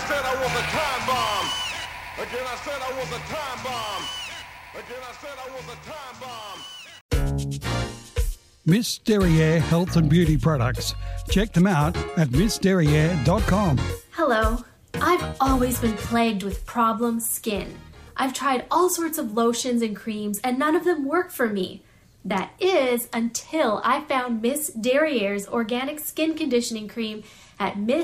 said I was a time bomb. Again, I said I was a time bomb. Again, I said I was a time bomb. Miss Derriere Health and Beauty Products. Check them out at missderriere.com. Hello. I've always been plagued with problem skin. I've tried all sorts of lotions and creams and none of them work for me. That is until I found Miss Derriere's organic skin conditioning cream at